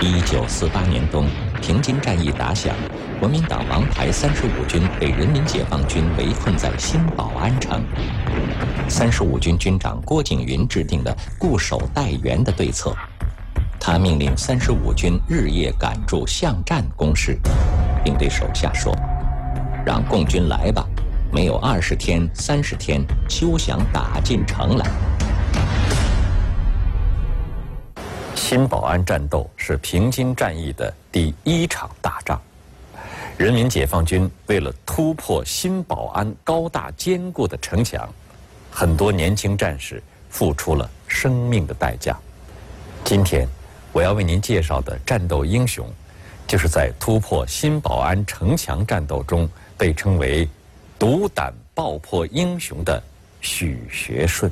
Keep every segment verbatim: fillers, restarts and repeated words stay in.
一九四八年冬，平津战役打响，国民党王牌三十五军被人民解放军围困在新保安城。三十五军军长郭景云制定了固守待援的对策，他命令三十五军日夜赶筑巷战工事，并对手下说：“让共军来吧，没有二十天、三十天，休想打进城来。”新保安战斗是平津战役的第一场大仗。人民解放军为了突破新保安高大坚固的城墙，很多年轻战士付出了生命的代价。今天我要为您介绍的战斗英雄，就是在突破新保安城墙战斗中被称为独胆爆破英雄的许学顺。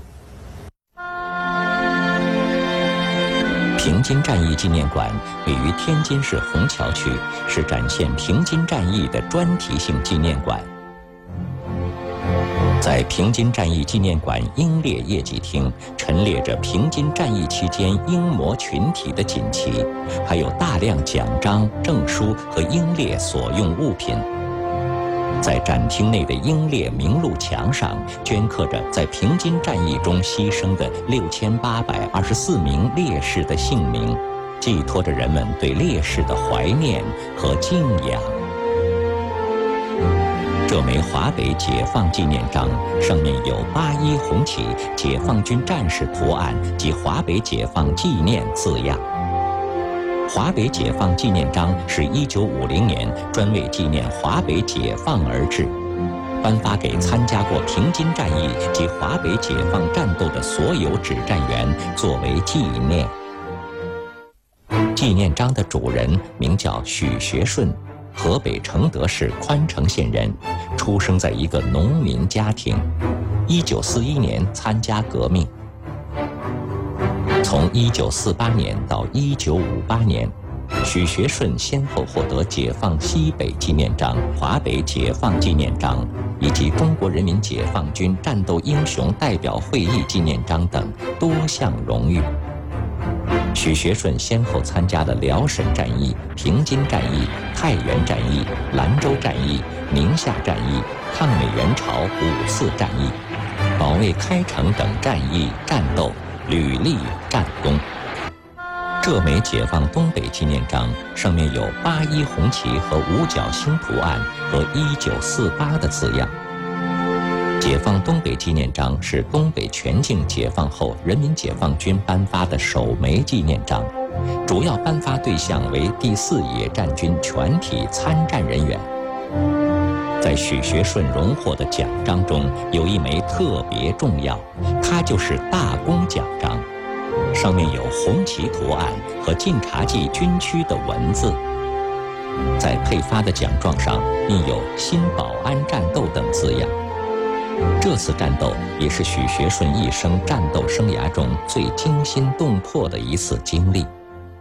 平津战役纪念馆位于天津市虹桥区，是展现平津战役的专题性纪念馆。在平津战役纪念馆英烈业绩厅陈列着平津战役期间英模群体的锦旗，还有大量奖章、证书和英烈所用物品。在展厅内的英烈名录墙上镌刻着在平津战役中牺牲的六千八百二十四名烈士的姓名，寄托着人们对烈士的怀念和敬仰。这枚华北解放纪念章上面有八一红旗、解放军战士图案及华北解放纪念字样。华北解放纪念章是一九五零年专为纪念华北解放而制，颁发给参加过平津战役及华北解放战斗的所有指战员作为纪念。纪念章的主人名叫许学顺，河北承德市宽城县人，出生在一个农民家庭。一九四一年参加革命。从一九四八年到一九五八年，许学顺先后获得解放西北纪念章、华北解放纪念章以及中国人民解放军战斗英雄代表会议纪念章等多项荣誉。许学顺先后参加了辽沈战役、平津战役、太原战役、兰州战役、宁夏战役、抗美援朝五次战役、保卫开城等战役战斗屡立战功。这枚解放东北纪念章上面有八一红旗和五角星图案和一九四八的字样。解放东北纪念章是东北全境解放后人民解放军颁发的首枚纪念章，主要颁发对象为第四野战军全体参战人员。在许学顺荣获的奖章中，有一枚特别重要，它就是大功奖章，上面有红旗图案和晋察冀军区的文字。在配发的奖状上印有新保安战斗等字样。这次战斗也是许学顺一生战斗生涯中最惊心动魄的一次经历。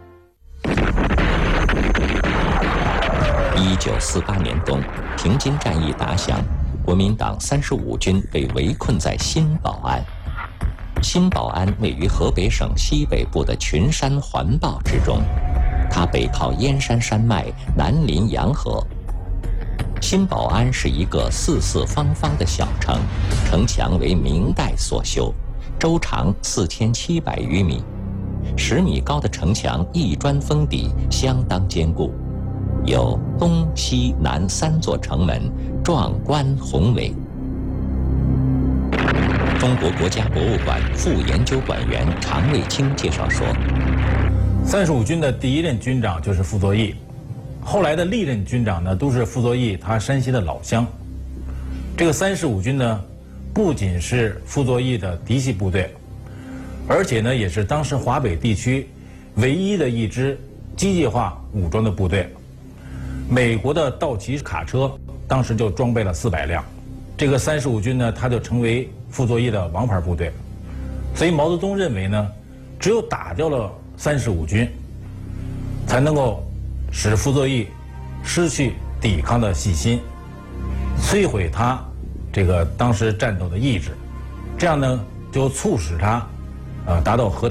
一九四八年冬，平津战役打响，国民党三十五军被围困在新保安。新保安位于河北省西北部的群山环抱之中，它北靠燕山山脉，南临洋河。新保安是一个四四方方的小城，城墙为明代所修，周长四千七百余米，十米高的城墙一砖封底，相当坚固。有东西南三座城门，壮观宏伟。中国国家博物馆副研究馆员常卫清介绍说， 三十五军的第一任军长就是傅作义，后来的历任军长呢都是傅作义他山西的老乡。这个三十五军呢，不仅是傅作义的嫡系部队，而且呢也是当时华北地区唯一的一支机械化武装的部队。美国的道奇卡车当时就装备了四百辆，这个三十五军呢，它就成为傅作义的王牌部队。所以毛泽东认为呢，只有打掉了三十五军，才能够使傅作义失去抵抗的信心，摧毁他这个当时战斗的意志，这样呢就促使他呃达到和